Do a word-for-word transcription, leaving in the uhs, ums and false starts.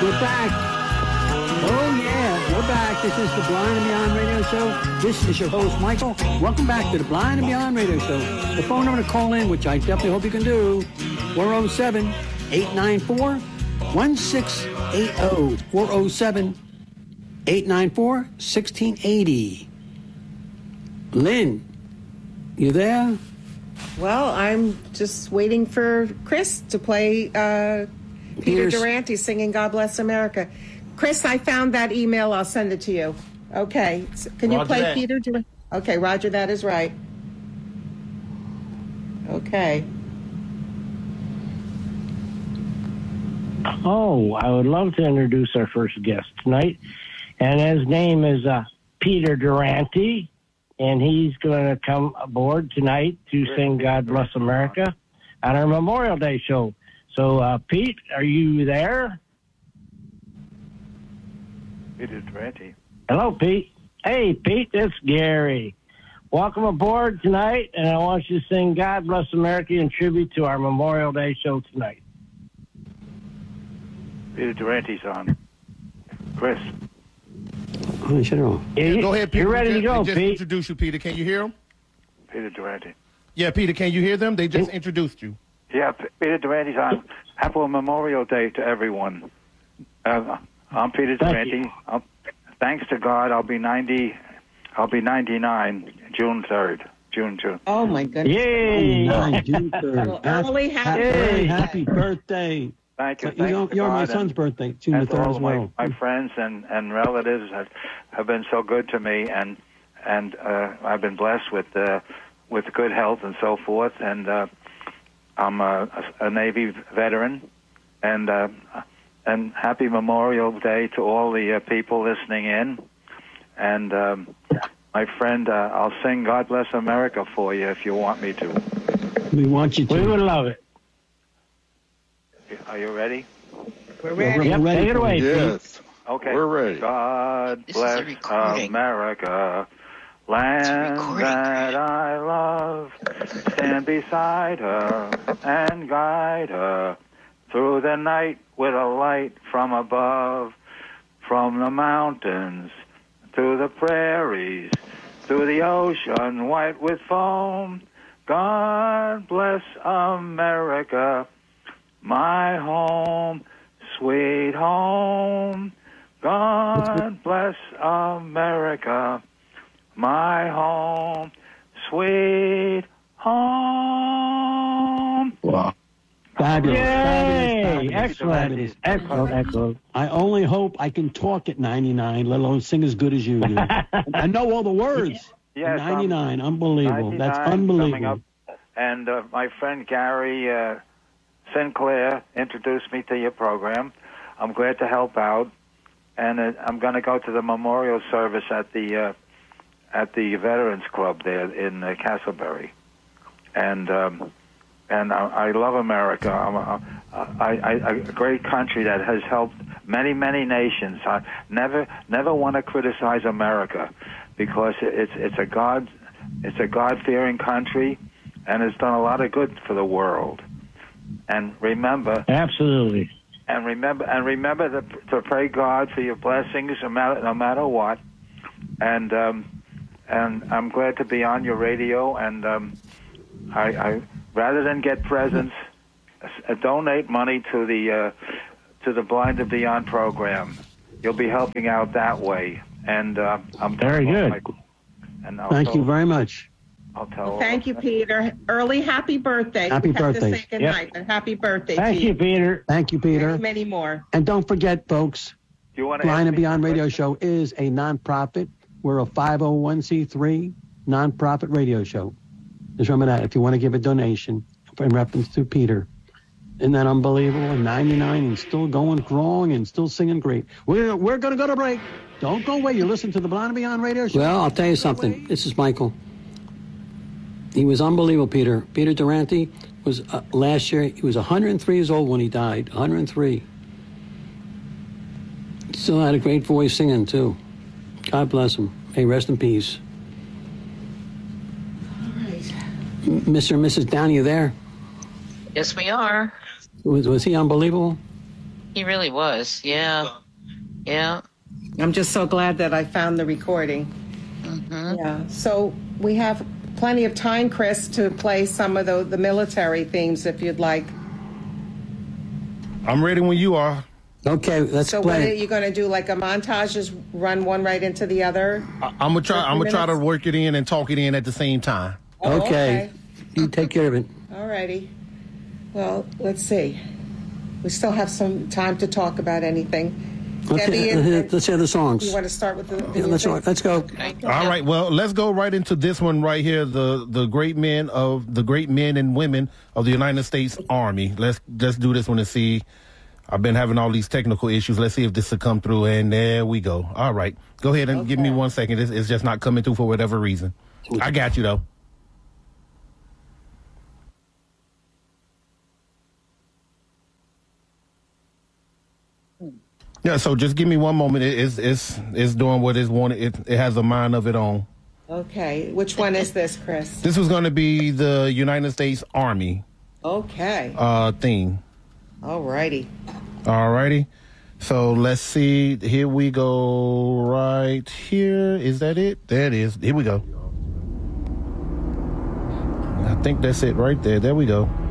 We're back. Oh, yeah, we're back. This is the Blind and Beyond Radio Show. This is your host, Michael. Welcome back to the Blind and Beyond Radio Show. The phone number to call in, which I definitely hope you can do, four oh seven, eight nine four, one six eight zero. four oh seven, eight nine four, one six eight zero. Lynn, you there? Well, I'm just waiting for Chris to play uh, Peter Here's- Durante singing God Bless America. Chris, I found that email. I'll send it to you. Okay. So can you Roger play that. Peter Durante? Okay, Roger, that is right. Okay. Oh, I would love to introduce our first guest tonight. And his name is uh, Peter Durante. And he's going to come aboard tonight to sing God Bless America on our Memorial Day show. So, uh, Pete, are you there? Peter Durante. Hello, Pete. Hey, Pete, it's Gary. Welcome aboard tonight, and I want you to sing God Bless America in tribute to our Memorial Day show tonight. Peter Durante's on. Chris. Oh, shut it off. Yeah, Go ahead, Peter. You're ready They to just- go, they just Pete. introduced you, Peter. Can you hear them? Peter Durante. Yeah, Peter, can you hear them? They just introduced you. Yeah, P- Peter Durante's on. Happy Memorial Day to everyone. Uh, I'm Peter Thank Durante. Um, thanks to God, I'll be ninety. I'll be ninety-nine June third. June, June. Oh, my goodness. Yay! Nine, June third. Well, early happy Happy, birthday. happy birthday. Thank you. You Thanks know, to you're my God son's and- birthday, June the and to third all as of my, well. my friends and, and relatives have, have been so good to me, and and uh, I've been blessed with uh, with good health and so forth. And uh, I'm a, a Navy veteran, and uh, and happy Memorial Day to all the uh, people listening in. And um, my friend, uh, I'll sing "God Bless America" for you if you want me to. We want you to. We would love it. Are you ready? We're We're ready. Yep, ready take it for away, you. Pete. Yes. Okay. We're ready. God This is a bless recording. America, land recording, that I love. Stand beside her and guide her through the night with a light from above. From the mountains to the prairies, through the ocean white with foam. God bless America, my home, sweet home. God bless America, my home, sweet home. Wow. Fabulous. Yay! Fabulous, fabulous, Excellent. fabulous. Excellent, excellent. I only hope I can talk at ninety-nine, let alone sing as good as you do. I know all the words. Yes, I'm ninety-nine, unbelievable. That's ninety-nine unbelievable. coming up. And uh, my friend Gary uh, Sinclair introduced me to your program. I'm glad to help out, and uh, I'm going to go to the memorial service at the uh, at the Veterans Club there in uh, Castleberry, and um, and I, I love America. I'm a, I, I, a great country that has helped many many nations. I never never want to criticize America because it's it's a God it's a God-fearing country, and it's done a lot of good for the world. And remember, Absolutely. and remember, and remember to, to pray God for your blessings, no matter, no matter what. And um, and I'm glad to be on your radio. And um, I, I rather than get presents, uh, donate money to the uh, to the Blind and Beyond program. You'll be helping out that way. And uh, I'm Very good. my- and I'll Thank tell- you very much. I'll tell. Well, thank you, Peter. Early happy birthday. Happy We have birthday. To say good Yep. night, but happy birthday, Thank Pete. you, Peter. Thank you, Peter. Many, many more. And don't forget, folks, You want to Blind ask and me Beyond a Radio question? Show is a nonprofit. We're a five oh one c three nonprofit radio show. Just remember that if you want to give a donation in reference to Peter. Isn't that unbelievable? ninety-nine and still going strong and still singing great. We're, we're going to go to break. Don't go away. You listen to the Blind and Beyond Radio Show. Well, I'll tell you something. This is Michael. He was unbelievable, Peter. Peter Durante was uh, last year, he was one hundred three years old when he died. one hundred three. Still had a great voice singing, too. God bless him. May rest in peace. All right. M- Mister and Missus Downey, you there? Yes, we are. Was, was he unbelievable? He really was. Yeah. Yeah. I'm just so glad that I found the recording. Mm-hmm. Yeah. So we have plenty of time, Chris, to play some of the, the military themes if you'd like. I'm ready when you are. Okay, let's So what play. are you going to do? Like a montage, just run one right into the other? I, I'm gonna try. For a few I'm gonna try to minutes? work it in and talk it in at the same time. Oh, Okay. You take care of it. All righty. Well, let's see. We still have some time to talk about anything. Debbie, Okay, and- and- let's hear the songs. you want to start with the, the Yeah, let's, music? let's go. All right. Well, let's go right into this one right here. The the great men of the great men and women of the United States Army. Let's let's do this one and see. I've been having all these technical issues. Let's see if this will come through. And there we go. All right. Go ahead and give me Okay. one second. It's, it's just not coming through for whatever reason. I got you though. Yeah, so just give me one moment. It, it's it's it's doing what it's wanted. It, it has a mind of its own. Okay. Which one is this, Chris? This was going to be the United States Army Okay. uh, theme. All righty. All righty. So let's see. Here we go. Right here. Is that it? There it is. Here we go. I think that's it right there. There we go.